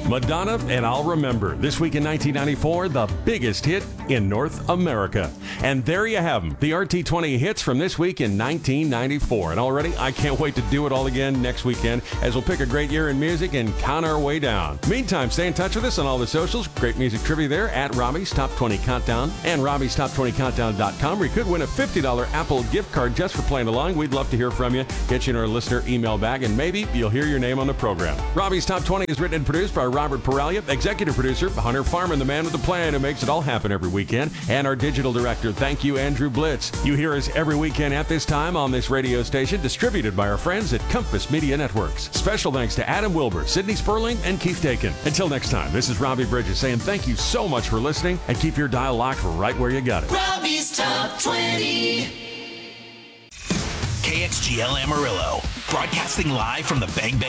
Madonna and I'll Remember. This week in 1994, the biggest hit in North America. And there you have them, the RT20 hits from this week in 1994. And already, I can't wait to do it all again next weekend as we'll pick a great year in music and count our way down. Meantime, stay in touch with us on all the socials. Great music trivia there at Robbie's Top 20 Countdown and Robbie's Top 20 Countdown.com, where you could win a $50 Apple gift card just for playing along. We'd love to hear from you. Get you in our listener email bag, and maybe you'll hear your name on the program. Robbie's Top 20 is written and produced by Robert Paralia, executive producer Hunter Farman, the man with the plan who makes it all happen every weekend, and our digital director. Thank you, Andrew Blitz. You hear us every weekend at this time on this radio station, distributed by our friends at Compass Media Networks. Special thanks to Adam Wilbur, Sidney Sperling, and Keith Dakin. Until next time, this is Robbie Bridges saying thank you so much for listening, and keep your dial locked right where you got it. Robbie's Top 20. KXGL Amarillo, broadcasting live from the Bang Bang